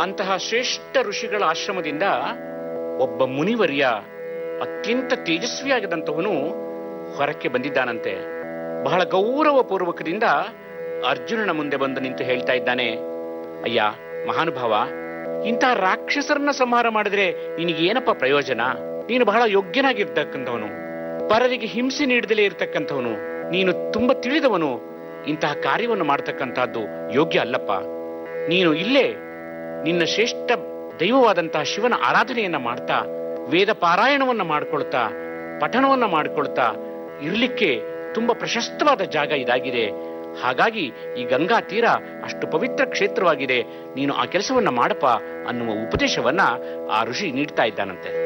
ಅಂತಹ ಶ್ರೇಷ್ಠ ಋಷಿಗಳ ಆಶ್ರಮದಿಂದ ಒಬ್ಬ ಮುನಿವರ್ಯ ಅತ್ಯಂತ ತೇಜಸ್ವಿಯಾಗಿದ್ದಂಥವನು ಹೊರಕ್ಕೆ ಬಂದಿದ್ದಾನಂತೆ. ಬಹಳ ಗೌರವಪೂರ್ವಕದಿಂದ ಅರ್ಜುನನ ಮುಂದೆ ಬಂದು ನಿಂತು ಹೇಳ್ತಾ ಇದ್ದಾನೆ, ಅಯ್ಯ ಮಹಾನುಭಾವ, ಇಂತಹ ರಾಕ್ಷಸರನ್ನ ಸಂಹಾರ ಮಾಡಿದ್ರೆ ನಿನಗೇನಪ್ಪ ಪ್ರಯೋಜನ? ನೀನು ಬಹಳ ಯೋಗ್ಯನಾಗಿರ್ತಕ್ಕಂಥವನು, ಪರರಿಗೆ ಹಿಂಸೆ ನೀಡದಲೇ ಇರತಕ್ಕಂಥವನು, ನೀನು ತುಂಬಾ ತಿಳಿದವನು. ಇಂತಹ ಕಾರ್ಯವನ್ನು ಮಾಡತಕ್ಕಂತಹದ್ದು ಯೋಗ್ಯ ಅಲ್ಲಪ್ಪ. ನೀನು ಇಲ್ಲೇ ನಿನ್ನ ಶ್ರೇಷ್ಠ ದೈವವಾದಂತಹ ಶಿವನ ಆರಾಧನೆಯನ್ನ ಮಾಡ್ತಾ, ವೇದ ಪಾರಾಯಣವನ್ನ ಮಾಡ್ಕೊಳ್ತಾ, ಪಠಣವನ್ನ ಮಾಡ್ಕೊಳ್ತಾ ಇರ್ಲಿಕ್ಕೆ ತುಂಬಾ ಪ್ರಶಸ್ತವಾದ ಜಾಗ ಇದಾಗಿದೆ. ಹಾಗಾಗಿ ಈ ಗಂಗಾ ತೀರ ಅಷ್ಟು ಪವಿತ್ರ ಕ್ಷೇತ್ರವಾಗಿದೆ, ನೀನು ಆ ಕೆಲಸವನ್ನ ಮಾಡಪ್ಪ ಅನ್ನುವ ಉಪದೇಶವನ್ನ ಆ ಋಷಿ ನೀಡ್ತಾ ಇದ್ದಾನಂತೆ.